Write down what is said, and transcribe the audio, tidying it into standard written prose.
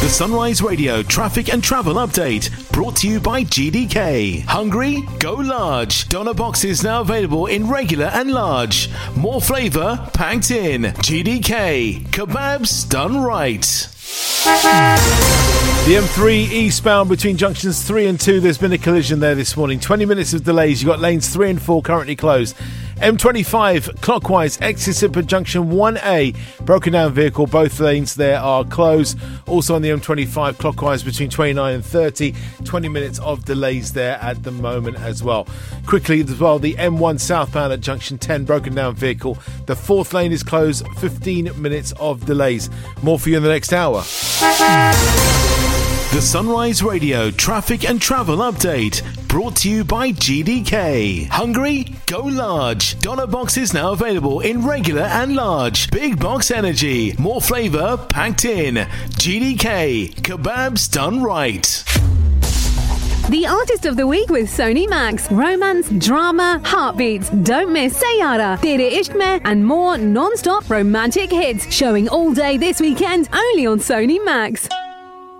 The Sunrise Radio traffic and travel update brought to you by GDK. Hungry? Go large. Doner boxes now available in regular and large. More flavour packed in. GDK. Kebabs done right. The M3 eastbound between junctions 3 and 2, there's been a collision there this morning. 20 minutes of delays. You've got lanes 3 and 4 currently closed. M25 clockwise, exit at junction 1A, broken down vehicle. Both lanes there are closed. Also on the M25 clockwise between 29 and 30, 20 minutes of delays there at the moment as well. Quickly as well, the M1 southbound at junction 10, broken down vehicle. The fourth lane is closed, 15 minutes of delays. More for you in the next hour. The Sunrise Radio traffic and travel update brought to you by GDK. Hungry? Go large. Doner boxes now available in regular and large. Big box energy. More flavour packed in. GDK. Kebabs done right. The Artist of the Week with Sony Max. Romance, drama, heartbeats. Don't miss Sayara, Tere Ishq Mein, and more non-stop romantic hits. Showing all day this weekend only on Sony Max.